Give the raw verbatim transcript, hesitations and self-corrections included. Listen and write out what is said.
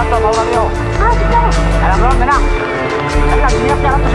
Atau mau radio. Ah, sige. Alam mo na na. Alam niya kaya to